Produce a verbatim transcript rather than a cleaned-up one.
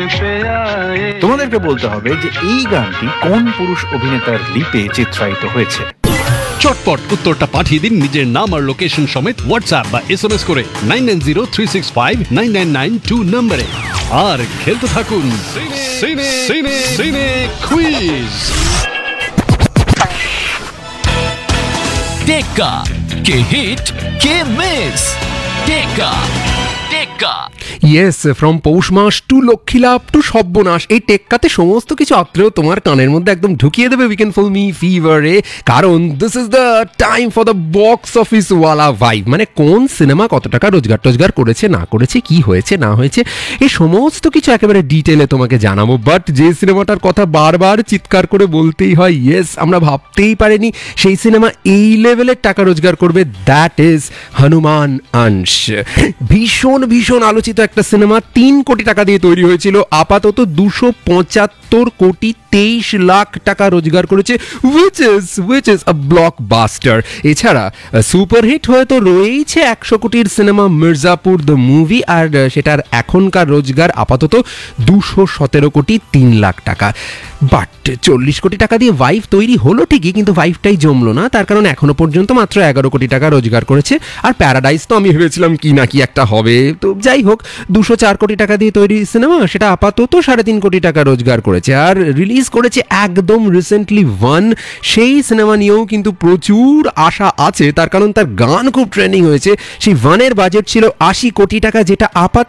তোমাদেরকে বলতে হবে যে এই গানটি কোন পুরুষ অভিনেতার লিপে চিত্রায়িত হয়েছে। চটপট উত্তরটা পাঠিয়ে দিন নিজের নাম আর লোকেশন সমেত হোয়াটসঅ্যাপ বা এসএমএস করে nine nine zero three six five nine nine nine two নম্বরে। আর খেলতে থাকুন সিনে সিনে সিনে কুইজ। টেক্কা কে হিট কে মিস, টেক্কা টেক্কা। Yes, from Poush mass two Lakshmi love to সব্যনাশ, এই টেক্কাতে সমস্ত কিছু আত্রেও তোমার কানের মধ্যে একদম ঢুকিয়ে দেবে উইকেন্ড ফুল মি ফিভারে। কারণ this is the time for the box office ওয়ালা ভাইব, মানে কোন সিনেমা কত টাকা রোজগার টোজগার করেছে না করেছে, কি হয়েছে না হয়েছে, এই সমস্ত কিছু একেবারে ডিটেলে তোমাকে জানাবো। বাট যে সিনেমাটার কথা বারবার চিৎকার করে বলতেই হয়, ইয়েস আমরা ভাবতেই পারিনি সেই সিনেমা এই লেভেলের টাকা রোজগার করবে, দ্যাট ইজ হনুমান অংশ। ভীষণ ভীষণ আলোচিত একটা সিনেমা, তিন কোটি টাকা দিয়ে তৈরি হয়েছিল, আপাতত দুশো পঁচাত্তর কোটি তেইশ লাখ টাকা রোজগার করেছে, which is which is a blockbuster. এছাড়া সুপারহিট হয়ে তো রয়েছে একশো কোটির সিনেমা মির্জাপুর দ্য মুভি, আর সেটার এখনকার রোজগার আপাতত দুশো সতেরো কোটি তিন লাখ টাকা। বাট চল্লিশ কোটি টাকা দিয়ে ওয়াইফ তৈরি হলো ঠিকই, কিন্তু ওয়াইফটাই জমলো না, তার কারণ এখনো পর্যন্ত মাত্র এগারো কোটি টাকা রোজগার করেছে। আর প্যারাডাইস তো আমি ভেবেছিলাম কি না কি একটা হবে, তো যাই হোক দুশো চার কোটি টাকা দিয়ে তৈরি সিনেমা, সেটা আপাতত সাড়ে তিন কোটি টাকা রোজগার করেছে। আর রিলিজ করেছে একদম রিসেন্টলি ওয়ান, সেই সিনেমা নিয়েও কিন্তু প্রচুর আশা আছে, তার কারণ তার গান খুব ট্রেন্ডিং হয়েছে। সেই ওয়ানের বাজেট ছিল আশি কোটি টাকা, যেটা আপাতত